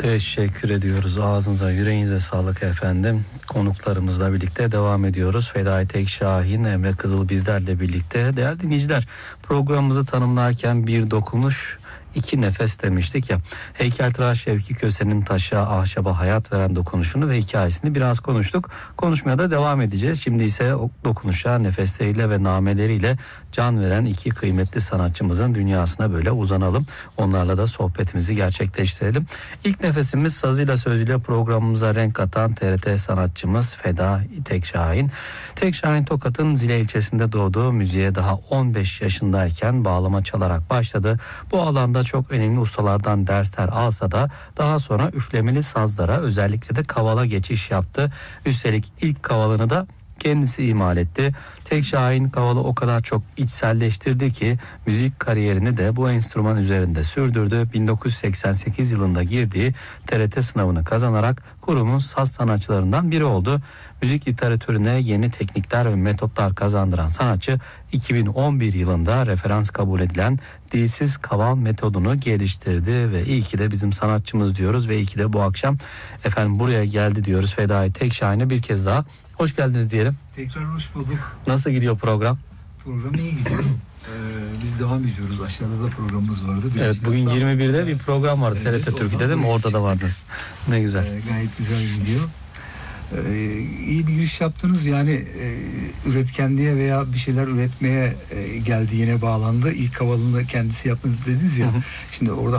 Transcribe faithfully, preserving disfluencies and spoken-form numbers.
Teşekkür ediyoruz. Ağzınıza, yüreğinize sağlık efendim. Konuklarımızla birlikte devam ediyoruz. Fedai Tekşahin, Emre Kızıl bizlerle birlikte. Değerli dinleyiciler, programımızı tanımlarken bir dokunuş, iki nefes demiştik ya. Heykeltıraş Şevki Köse'nin taşa, ahşaba hayat veren dokunuşunu ve hikayesini biraz konuştuk. Konuşmaya da devam edeceğiz. Şimdi ise o dokunuşa, nefesleriyle ve nameleriyle can veren iki kıymetli sanatçımızın dünyasına böyle uzanalım. Onlarla da sohbetimizi gerçekleştirelim. İlk nefesimiz sazıyla sözüyle programımıza renk katan T R T sanatçımız Fedai Tekşahin. Tekşahin Tokat'ın Zile ilçesinde doğdu. Müziğe daha on beş yaşındayken bağlama çalarak başladı. Bu alanda çok önemli ustalardan dersler alsa da daha sonra üflemeli sazlara, özellikle de kavala geçiş yaptı. Üstelik ilk kavalını da kendisi imal etti. Tekşahin kavalı o kadar çok içselleştirdi ki müzik kariyerini de bu enstrüman üzerinde sürdürdü. bin dokuz yüz seksen sekiz yılında girdiği T R T sınavını kazanarak kurumun saz sanatçılarından biri oldu. Müzik literatürüne yeni teknikler ve metotlar kazandıran sanatçı iki bin on bir yılında referans kabul edilen dilsiz kaval metodunu geliştirdi ve iyi ki de bizim sanatçımız diyoruz ve iyi ki de bu akşam efendim buraya geldi diyoruz. Fedai Tekşahin'e bir kez daha hoş geldiniz diyelim. Tekrar hoş bulduk. Nasıl gidiyor program? Program iyi gidiyor. Ee, biz devam ediyoruz. Aşağıda da programımız vardı. Birazcık Evet, bugün hatta, yirmi birde bir program vardı evet, T R T Türkiye'de değil mi? Orada da vardınız. Ne güzel. Ee, gayet güzel gidiyor. Ee, iyi bir giriş yaptınız. Yani e, üretkenliğe veya bir şeyler üretmeye e, geldi, yine bağlandı. İlk havalını kendisi yaptı dediniz ya. Hı hı. Şimdi orada